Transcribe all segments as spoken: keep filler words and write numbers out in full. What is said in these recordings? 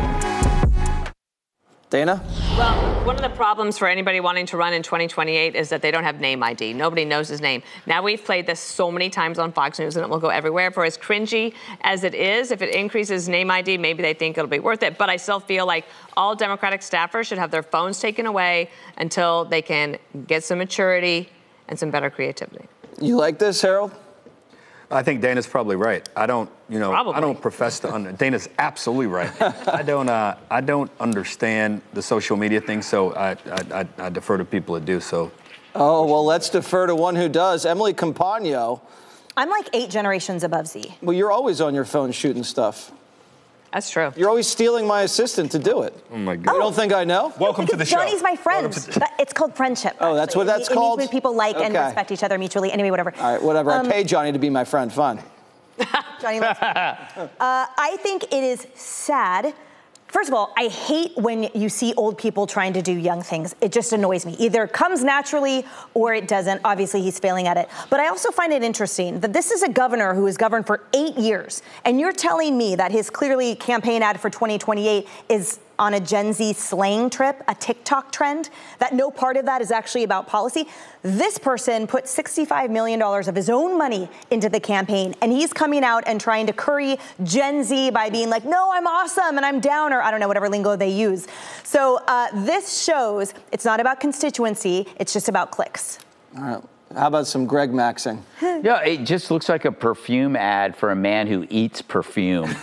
Dana? Well, one of the problems for anybody wanting to run in twenty twenty-eight is that they don't have name I D. Nobody knows his name. Now, we've played this so many times on Fox News, and it will go everywhere. For as cringy as it is, if it increases name I D, maybe they think it'll be worth it. But I still feel like all Democratic staffers should have their phones taken away until they can get some maturity and some better creativity. You like this, Harold? I think Dana's probably right. I don't, you know, Probably. I don't profess to under. Dana's absolutely right. I don't, uh, I don't understand the social media thing, so I, I, I, I defer to people that do. So. Oh well, let's defer to one who does. Emily Compagno. I'm like eight generations above Z. Well, you're always on your phone shooting stuff. That's true. You're always stealing my assistant to do it. Oh my God. You don't think I know? Welcome to the show. Johnny's my friend. That- It's called friendship. Oh, that's actually. what that's it, called? It means when people like and Okay. respect each other mutually. Anyway, whatever. All right, whatever. Um, I paid Johnny to be my friend. Fine. Johnny loves uh, I think it is sad. First of all, I hate when you see old people trying to do young things. It just annoys me. Either it comes naturally or it doesn't. Obviously, he's failing at it. But I also find it interesting that this is a governor who has governed for eight years. And you're telling me that his clearly campaign ad for twenty twenty-eight is on a Gen Z slang trip, a TikTok trend, that no part of that is actually about policy. This person put sixty-five million dollars of his own money into the campaign, and he's coming out and trying to curry Gen Z by being like, no, I'm awesome and I'm down, or I don't know, whatever lingo they use. So uh, this shows it's not about constituency, it's just about clicks. All right. How about some Greg Maxing? Yeah, it just looks like a perfume ad for a man who eats perfume.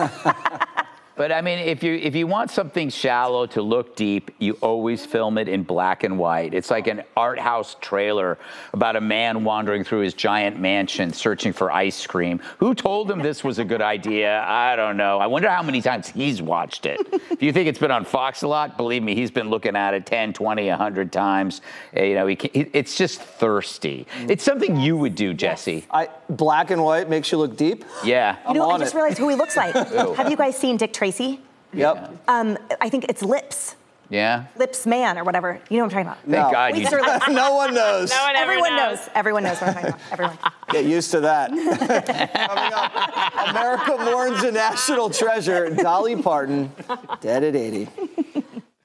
But I mean, if you if you want something shallow to look deep, you always film it in black and white. It's like an art house trailer about a man wandering through his giant mansion searching for ice cream. Who told him this was a good idea? I don't know. I wonder how many times he's watched it. If you think it's been on Fox a lot, believe me, he's been looking at it ten, twenty, a hundred times. Uh, you know, he, he, it's just thirsty. It's something you would do, Jesse. I, black and white makes you look deep? Yeah. You know, I'm I on just it. realized who he looks like. Have you guys seen Dick Tracy? Yep. Um, I think it's Lips. Yeah. Lips Man or whatever. You know what I'm talking about. Thank No. God you Oyster Lips. No one knows. No one ever Everyone knows. knows. Everyone knows what I'm talking about. Everyone. Get used to that. Coming up, America mourns a national treasure, Dolly Parton, dead at eighty.